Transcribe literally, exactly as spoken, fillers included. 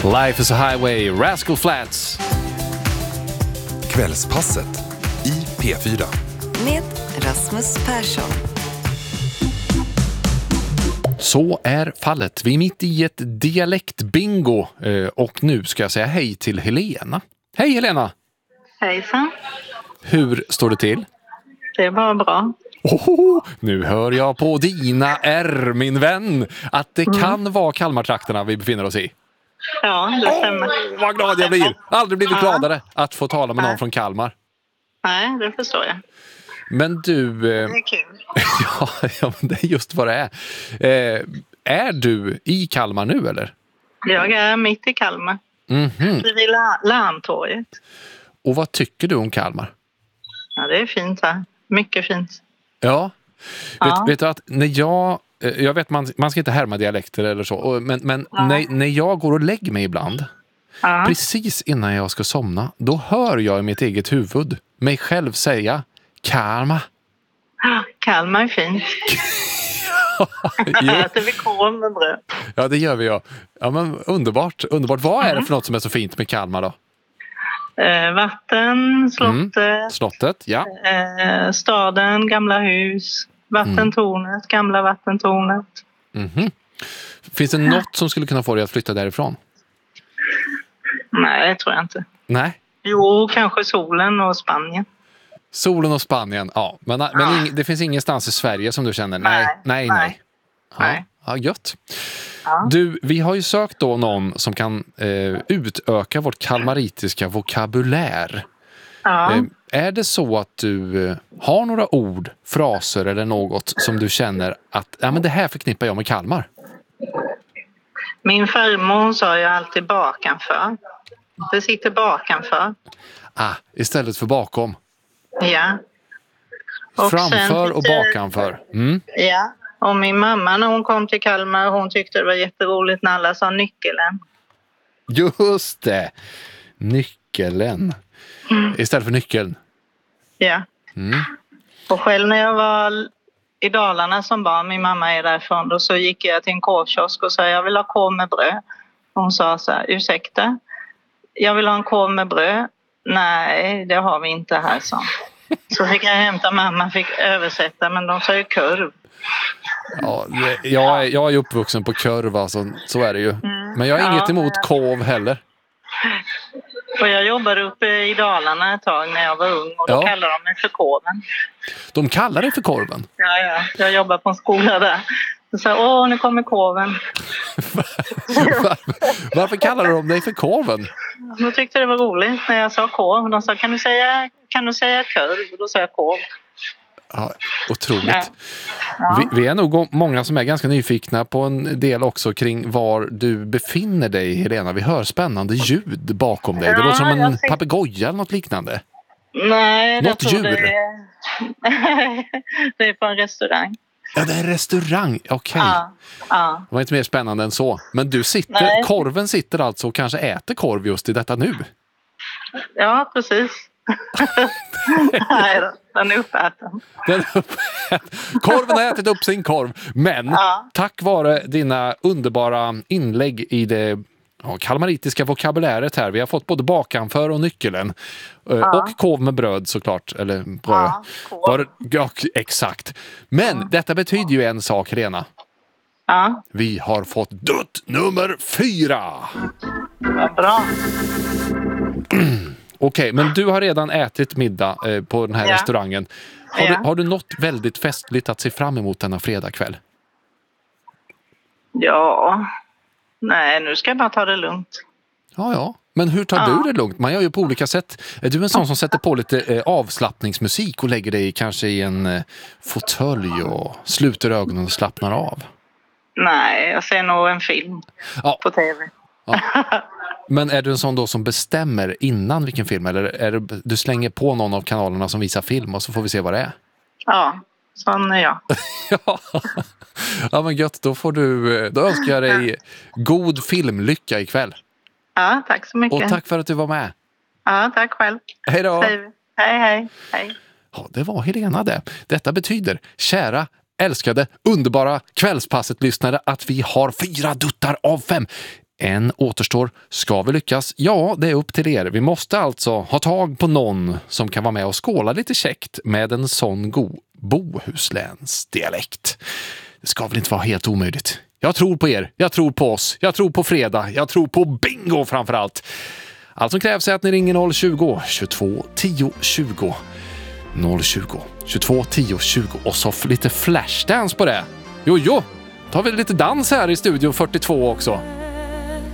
Life is a highway, Rascal Flatts. Kvällspasset i P fyra. Med Rasmus Persson. Så är fallet. Vi är mitt i ett dialektbingo och nu ska jag säga hej till Helena. Hej Helena! Hejsan. Hur står det till? Det är bara bra. Oh, nu hör jag på dina R, min vän, att det mm. kan vara Kalmartrakterna vi befinner oss i. Ja, det stämmer. Oh, vad glad jag blir! Aldrig blivit ja. gladare att få tala med någon från Kalmar. Nej, det förstår jag. Men du... Eh, det är kul. ja, ja, men det är just vad det är. Eh, är du i Kalmar nu, eller? Jag är mitt i Kalmar. Mm-hmm. Vid Larmtorget. Och vad tycker du om Kalmar? Ja, det är fint här. Mycket fint. Ja. ja. Vet, vet du att när jag... Jag vet man, man ska inte härma dialekter eller så. Men, men ja. när, när jag går och lägger mig ibland... Ja. Precis innan jag ska somna, då hör jag i mitt eget huvud mig själv säga Kalmar. Kalmar är fint. Äter vi korv med bröd. Ja, det gör vi ja. Ja, men underbart, underbart. Vad är det för något som är så fint med Kalmar då? Eh, vatten, slottet. Mm. Slottet, ja. Eh, staden, gamla hus. Vattentornet, mm. gamla vattentornet. Mm-hmm. Finns det något som skulle kunna få dig att flytta därifrån? Nej, det tror jag inte. Nej. Jo, kanske solen och Spanien. Solen och Spanien, ja. Men, ja. men ing, det finns ingenstans i Sverige som du känner, nej, nej, nej. nej. Ja, nej. Ja, gött. Ja. Du, vi har ju sökt då någon som kan eh, utöka vårt kalmaritiska vokabulär. Ja. Eh, är det så att du eh, har några ord, fraser eller något som du känner att ja, men det här förknippar jag med Kalmar? Min farmor sa jag alltid bakanför. Det sitter bakanför. Ah, istället för bakom. Ja. Och framför och bakanför. Mm. Ja. Och min mamma när hon kom till Kalmar, hon tyckte det var jätteroligt när alla sa nyckeln. Just det. Nyckeln. Mm. Istället för nyckeln. Ja. Mm. Och själv när jag var i Dalarna som barn, min mamma är därifrån, då så gick jag till en korvkiosk och sa jag vill ha korv med bröd. Hon sa så här, ursäkta, jag vill ha en korv med bröd. Nej, det har vi inte här, så. Så fick jag hämta, mamma fick översätta, men de sa ju kurv. Ja, jag är, jag är uppvuxen på kurv, alltså, så är det ju. Mm. Men jag har inget ja, emot ja. korv heller. Och jag jobbade uppe i Dalarna ett tag när jag var ung och då ja. kallade de mig för korven. De kallar det för korven? Ja, ja. Jag jobbar på en skola där. Så sa åh, nu kommer korven. Varför, varför kallar de dig för korven? De tyckte det var roligt när jag sa korv. De sa, kan du säga, kan du säga kurv? Och då sa jag korv. Ja, otroligt. Ja. Ja. Vi, vi är nog många som är ganska nyfikna på en del också kring var du befinner dig, Helena. Vi hör spännande ljud bakom dig. Ja, det låter som en ser... papegoja eller något liknande. Nej, något jag djur. Det är... det är på en restaurang. Ja, det är en restaurang. Okej. Okay. Ja, ja. Det var inte mer spännande än så. Men du sitter, Nej. korven sitter alltså och kanske äter korv just i detta nu. Ja, precis. Nej, den är uppäten. Den är uppäten. Korven har ätit upp sin korv. Men ja. tack vare dina underbara inlägg i det ja, kalmaritiska vokabuläret här. Vi har fått både bakanför och nyckeln. Ja. Och korv med bröd såklart. Eller bröd. Ja, Var, ja, exakt. Men ja. detta betyder ju en sak, Helena. Ja. Vi har fått dutt nummer fyra. Vad bra. Okej, okay, men du har redan ätit middag eh, på den här ja. restaurangen. Har, ja. du, har du något väldigt festligt att se fram emot denna fredagkväll? Ja, nej, nu ska jag bara ta det lugnt. Ja, ja. Men hur tar ja. du det lugnt? Man gör ju på olika sätt. Är du en sån som sätter på lite eh, avslappningsmusik och lägger dig kanske i en eh, fåtölj och sluter ögonen och slappnar av? Nej, jag ser nog en film ja. på tv. Ja. Men är du en sån då som bestämmer innan vilken film? Eller är det, du slänger på någon av kanalerna som visar film och så får vi se vad det är? Ja, sån är jag. ja. ja, men gött. Då, får du, då önskar jag dig god filmlycka ikväll. Ja, tack så mycket. Och tack för att du var med. Ja, tack själv. Hej då. Hej, hej. hej. Ja, det var Helena det. Detta betyder, kära, älskade, underbara kvällspasset-lyssnare, att vi har fyra duttar av fem. En återstår. Ska vi lyckas? Ja, det är upp till er. Vi måste alltså ha tag på någon som kan vara med och skåla lite käckt med en sån god Bohusläns dialekt. Det ska väl inte vara helt omöjligt. Jag tror på er. Jag tror på oss. Jag tror på fredag. Jag tror på bingo framförallt. Allt som krävs är att ni ringer noll tjugo, tjugotvå, tio, tjugo. noll tjugo, tjugotvå, tio, tjugo. Och så lite flashdance på det. Jo, jo. Tar vi lite dans här i Studio fyrtiotvå också.